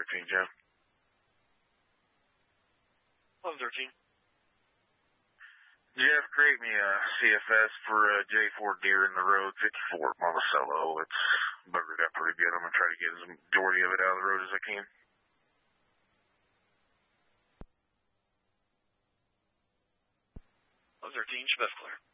1113, Joe. 1113. Jeff, create me a CFS for J4 Deer in the Road, 54 Monticello. It's buggered up pretty good. I'm going to try to get as majority of it out of the road as I can. 1113, Chevette clear.